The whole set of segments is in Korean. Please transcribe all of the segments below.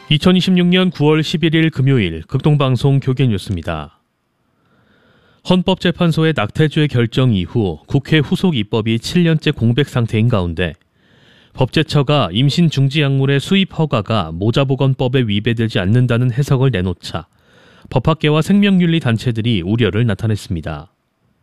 2026년 9월 11일 금요일 극동방송 교계뉴스입니다. 헌법재판소의 낙태죄 결정 이후 국회 후속 입법이 7년째 공백 상태인 가운데 법제처가 임신 중지 약물의 수입 허가가 모자보건법에 위배되지 않는다는 해석을 내놓자 법학계와 생명윤리 단체들이 우려를 나타냈습니다.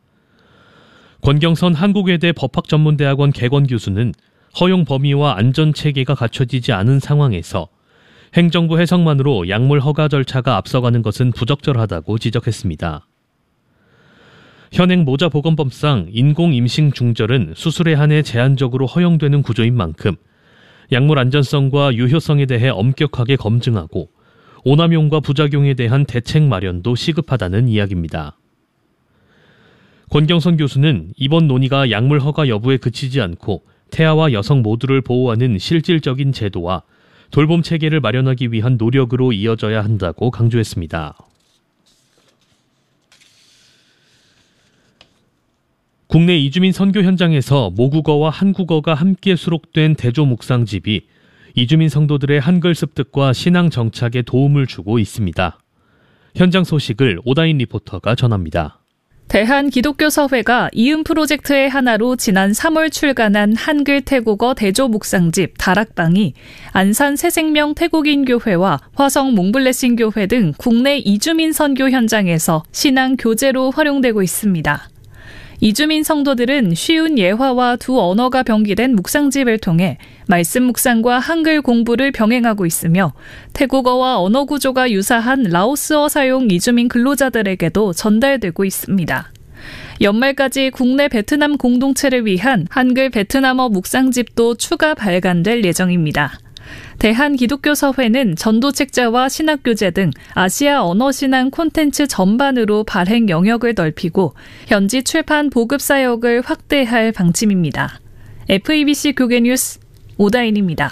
권경선 한국외대 법학전문대학원 개건 교수는 허용 범위와 안전체계가 갖춰지지 않은 상황에서 행정부 해석만으로 약물 허가 절차가 앞서가는 것은 부적절하다고 지적했습니다. 현행 모자보건법상 인공임신 중절은 수술에 한해 제한적으로 허용되는 구조인 만큼 약물 안전성과 유효성에 대해 엄격하게 검증하고 오남용과 부작용에 대한 대책 마련도 시급하다는 이야기입니다. 권경선 교수는 이번 논의가 약물 허가 여부에 그치지 않고 태아와 여성 모두를 보호하는 실질적인 제도와 돌봄 체계를 마련하기 위한 노력으로 이어져야 한다고 강조했습니다. 국내 이주민 선교 현장에서 모국어와 한국어가 함께 수록된 대조 묵상집이 이주민 성도들의 한글 습득과 신앙 정착에 도움을 주고 있습니다. 현장 소식을 오다인 리포터가 전합니다. 대한기독교서회가 이음 프로젝트의 하나로 지난 3월 출간한 한글 태국어 대조 묵상집 다락방이 안산 새생명 태국인 교회와 화성 몽블레싱 교회 등 국내 이주민 선교 현장에서 신앙 교재로 활용되고 있습니다. 이주민 성도들은 쉬운 예화와 두 언어가 병기된 묵상집을 통해 말씀 묵상과 한글 공부를 병행하고 있으며 태국어와 언어 구조가 유사한 라오스어 사용 이주민 근로자들에게도 전달되고 있습니다. 연말까지 국내 베트남 공동체를 위한 한글 베트남어 묵상집도 추가 발간될 예정입니다. 대한기독교서회는 전도책자와 신학교재 등 아시아 언어신앙 콘텐츠 전반으로 발행 영역을 넓히고 현지 출판 보급 사역을 확대할 방침입니다. FEBC 교계뉴스 오다인입니다.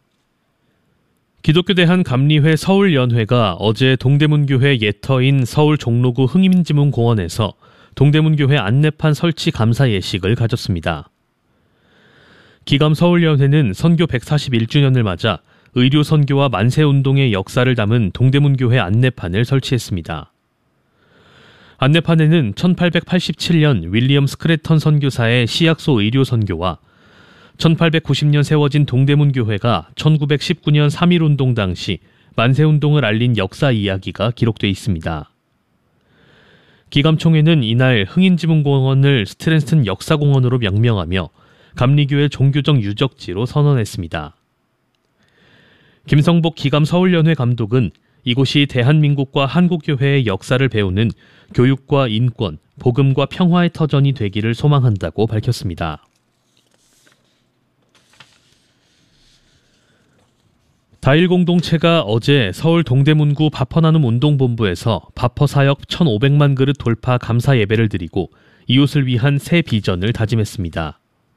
기독교 대한감리회 서울연회가 어제 동대문교회 예터인 서울 종로구 흥임지문공원에서 동대문교회 안내판 설치 감사 예식을 가졌습니다. 기감 서울연회는 선교 141주년을 맞아 의료 선교와 만세운동의 역사를 담은 동대문교회 안내판을 설치했습니다. 안내판에는 1887년 윌리엄 스크래턴 선교사의 시약소 의료 선교와 1890년 세워진 동대문교회가 1919년 3.1운동 당시 만세운동을 알린 역사 이야기가 기록돼 있습니다. 기감총회는 이날 흥인지문공원을 스트랜스턴 역사공원으로 명명하며 감리교회 종교적 유적지로 선언했습니다. 김성복 기감 서울연회 감독은 이곳이 대한민국과 한국교회의 역사를 배우는 교육과 인권, 복음과 평화의 터전이 되기를 소망한다고 밝혔습니다. 다일 공동체가 어제 서울 동대문구 바퍼나눔 운동본부에서 바퍼 사역 1,500만 그릇 돌파 감사 예배를 드리고 이웃을 위한 새 비전을 다짐했습니다.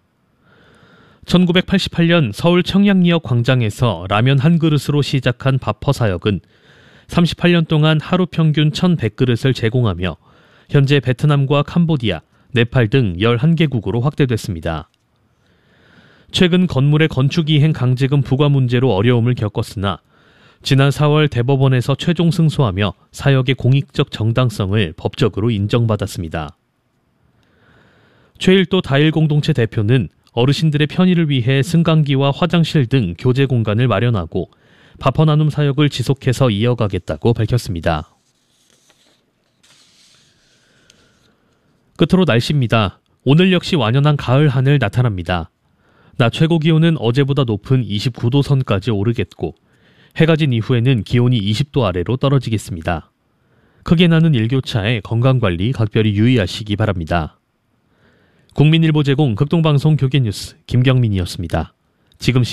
1988년 서울 청량리역 광장에서 라면 한 그릇으로 시작한 바퍼 사역은 38년 동안 하루 평균 1,100그릇을 제공하며 현재 베트남과 캄보디아, 네팔 등 11개국으로 확대됐습니다. 최근 건물의 건축이행 강제금 부과 문제로 어려움을 겪었으나 지난 4월 대법원에서 최종 승소하며 사역의 공익적 정당성을 법적으로 인정받았습니다. 최일도 다일 공동체 대표는 어르신들의 편의를 위해 승강기와 화장실 등 교제 공간을 마련하고 바퍼 나눔 사역을 지속해서 이어가겠다고 밝혔습니다. 끝으로 날씨입니다. 오늘 역시 완연한 가을 하늘 나타납니다. 낮 최고 기온은 어제보다 높은 29도 선까지 오르겠고 해가 진 이후에는 기온이 20도 아래로 떨어지겠습니다. 크게 나는 일교차에 건강관리 각별히 유의하시기 바랍니다. 국민일보 제공 극동방송 교계뉴스 김경민이었습니다. 지금